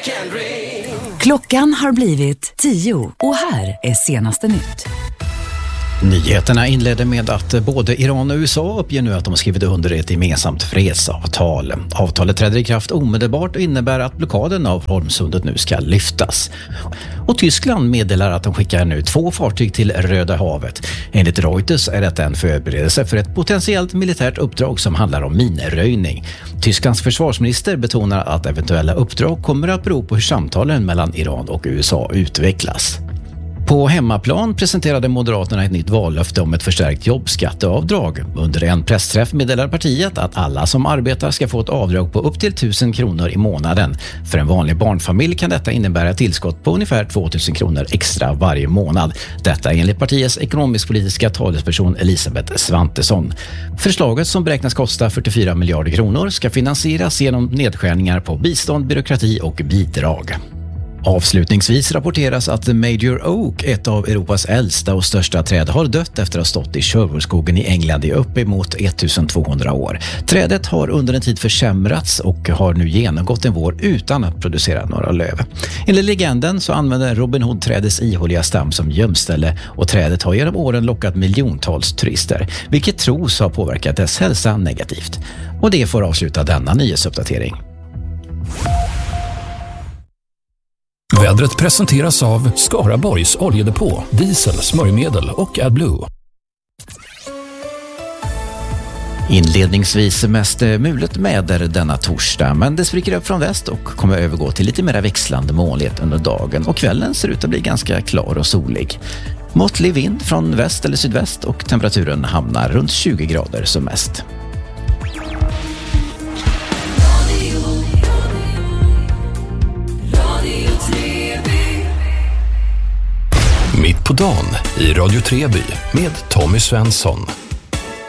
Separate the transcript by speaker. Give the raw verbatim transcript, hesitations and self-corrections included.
Speaker 1: Klockan har blivit tio och här är senaste nytt.
Speaker 2: Nyheterna inledde med att både Iran och U S A uppger nu att de har skrivit under ett gemensamt fredsavtal. Avtalet träder i kraft omedelbart och innebär att blockaden av Hormsundet nu ska lyftas. Och Tyskland meddelar att de skickar nu två fartyg till Röda havet. Enligt Reuters är detta en förberedelse för ett potentiellt militärt uppdrag som handlar om minröjning. Tysklands försvarsminister betonar att eventuella uppdrag kommer att bero på hur samtalen mellan Iran och U S A utvecklas. På hemmaplan presenterade Moderaterna ett nytt vallöfte om ett förstärkt jobbskatteavdrag. Under en pressträff meddelar partiet att alla som arbetar ska få ett avdrag på upp till tusen kronor i månaden. För en vanlig barnfamilj kan detta innebära ett tillskott på ungefär tvåtusen kronor extra varje månad. Detta enligt partiets ekonomisk-politiska talesperson Elisabeth Svantesson. Förslaget som beräknas kosta fyrtiofyra miljarder kronor ska finansieras genom nedskärningar på bistånd, byråkrati och bidrag. Avslutningsvis rapporteras att The Major Oak, ett av Europas äldsta och största träd, har dött efter att ha stått i Sherwoodskogen i England i uppemot ettusentvåhundra år. Trädet har under en tid försämrats och har nu genomgått en vår utan att producera några löv. Enligt legenden så använder Robin Hood trädets ihåliga stam som gömställe och trädet har genom åren lockat miljontals turister, vilket tros ha påverkat dess hälsa negativt. Och det får avsluta denna nyhetsuppdatering.
Speaker 3: Vädret presenteras av Skaraborgs oljedepå, diesel, smörjmedel och AdBlue.
Speaker 2: Inledningsvis mest mulet väder denna torsdag, men det spricker upp från väst och kommer övergå till lite mer växlande molnighet under dagen, och kvällen ser ut att bli ganska klar och solig. Måttlig vind från väst eller sydväst och temperaturen hamnar runt tjugo grader som mest.
Speaker 3: Mitt på dagen i Radio Treby med Tommy Svensson.